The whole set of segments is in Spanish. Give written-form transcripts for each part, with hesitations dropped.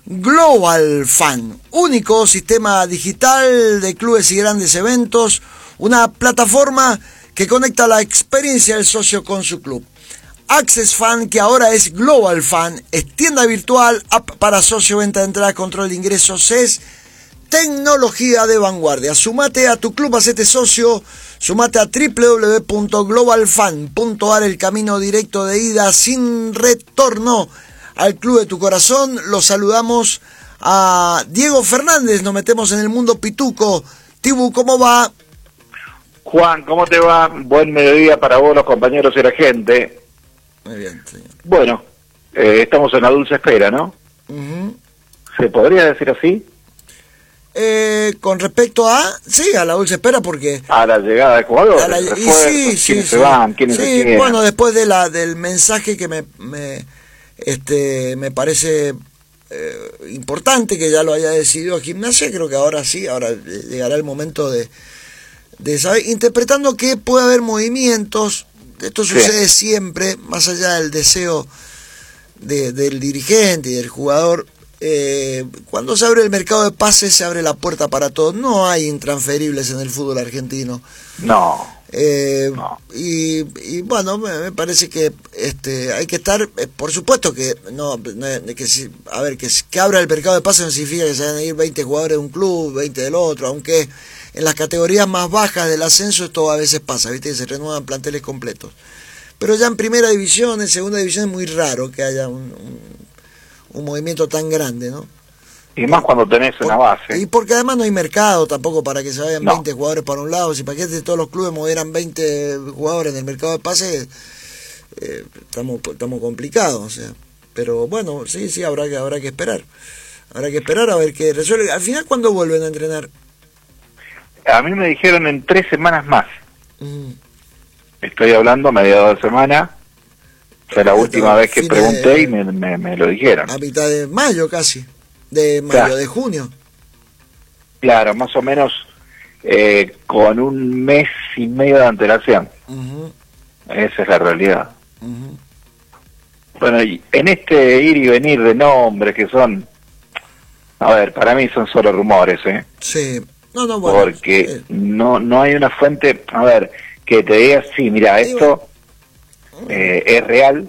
Global Fan, único sistema digital de clubes y grandes eventos, una plataforma que conecta la experiencia del socio con su club. Access Fan, que ahora es Global Fan, es tienda virtual, app para socio, venta de entradas, control de ingresos, es tecnología de vanguardia. Sumate a tu club, hacete socio, sumate a www.globalfan.ar, el camino directo de ida sin retorno al club de tu corazón. Los saludamos a Diego Fernández, nos metemos en el mundo pituco. Tibu, ¿cómo va? Juan, ¿cómo te va? Buen mediodía para vos, los compañeros y la gente. Muy bien, señor. Bueno, estamos en la dulce espera, ¿no? ¿Se podría decir así? Con respecto a, sí, a la dulce espera, porque a la llegada de jugadores, quiénes se van, quiénes se quedan. Bueno, después de del mensaje que me parece importante, que ya lo haya decidido Gimnasia, creo que ahora sí, ahora llegará el momento de saber, interpretando que puede haber movimientos. Esto sucede siempre, más allá del deseo del dirigente y del jugador. Cuando se abre el mercado de pases, se abre la puerta para todos. No hay intransferibles en el fútbol argentino. No. Y bueno, me parece que hay que estar, por supuesto que que abra el mercado de pases no significa que se vayan a ir 20 jugadores de un club, 20 del otro, aunque en las categorías más bajas del ascenso esto a veces pasa, ¿viste? Que se renuevan planteles completos. Pero ya en primera división, en segunda división es muy raro que haya un movimiento tan grande, ¿no? Y más cuando tenés una base. Y porque además no hay mercado tampoco para que se vayan 20 jugadores para un lado. Si para que todos los clubes movieran 20 jugadores en el mercado de pases, estamos complicados, o sea. Pero bueno, sí, habrá que esperar. Habrá que esperar a ver qué resuelve. Al final, ¿cuándo vuelven a entrenar? A mí me dijeron en 3 semanas más. Estoy hablando a mediados de semana. Fue la última vez que pregunté y me lo dijeron. A mitad de mayo casi. De mayo, claro. De junio. Claro, más o menos con un mes y medio de antelación. Esa es la realidad. Bueno, y en este ir y venir de nombres que son, a ver, para mí son solo rumores, Sí. No, bueno. Porque no hay una fuente, a ver, que te diga, sí, mira, esto es real.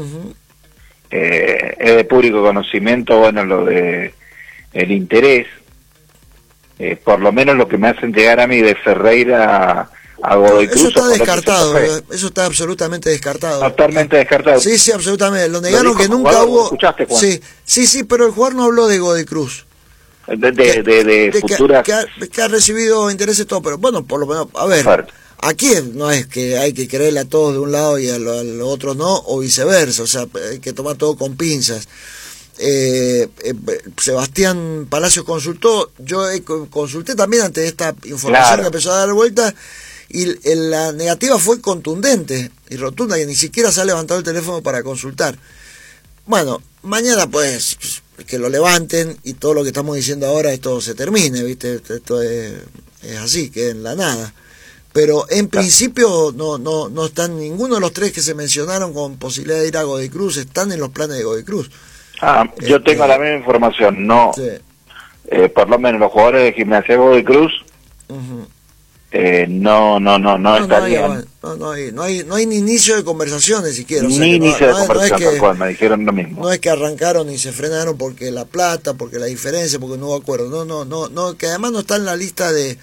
Es de público conocimiento, bueno, lo de el interés, por lo menos lo que me hacen llegar a mí de Ferreira a Godoy Cruz. Eso está descartado, eso está absolutamente descartado. Totalmente descartado. Sí, absolutamente. Lo negaron, que nunca jugador, hubo. ¿escuchaste, Juan? Sí, pero el jugador no habló de Godoy Cruz. De futuras. Que ha recibido intereses todo, pero bueno, por lo menos, a ver. Aquí no es que hay que creerle a todos de un lado y a los otros no, o viceversa, o sea, hay que tomar todo con pinzas. Sebastián Palacios consultó, yo consulté también ante esta información que empezó a dar vueltas, y la negativa fue contundente y rotunda, que ni siquiera se ha levantado el teléfono para consultar. Bueno, mañana pues que lo levanten y todo lo que estamos diciendo ahora esto se termine, ¿viste? Esto es así, que en la nada. Pero en principio no están ninguno de los 3 que se mencionaron con posibilidad de ir a Godoy Cruz, están en los planes de Godoy Cruz. Yo tengo la misma información, no. Sí. Por lo menos los jugadores de Gimnasia Godoy Cruz no estarían. No hay ni inicio de conversaciones siquiera. Ni inicio de conversación, tal cual, me dijeron lo mismo. No es que arrancaron y se frenaron porque la plata, porque la diferencia, porque no hubo acuerdo. No, que además no están en la lista de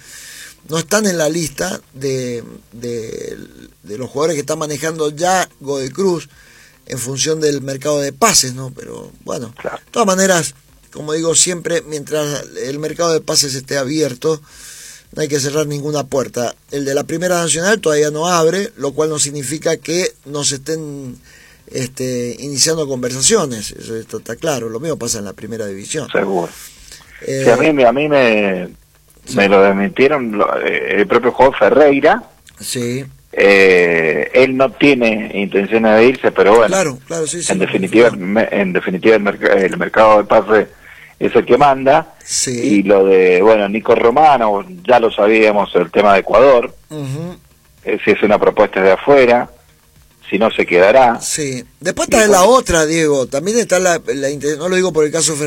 los jugadores que están manejando ya Godoy Cruz en función del mercado de pases, ¿no? Pero bueno, claro. De todas maneras, como digo siempre, mientras el mercado de pases esté abierto, no hay que cerrar ninguna puerta. El de la Primera Nacional todavía no abre, lo cual no significa que no se estén iniciando conversaciones. Esto está claro. Lo mismo pasa en la Primera División. Seguro. Sí, a mí me lo desmintieron el propio jugador Ferreira. Sí. Él no tiene intenciones de irse, pero bueno. Claro, sí. En definitiva el mercado de pase es el que manda. Sí. Y lo de, Nico Romano, ya lo sabíamos, el tema de Ecuador. Si es una propuesta de afuera, si no se quedará. Sí. Después está la otra, Diego. También está no lo digo por el caso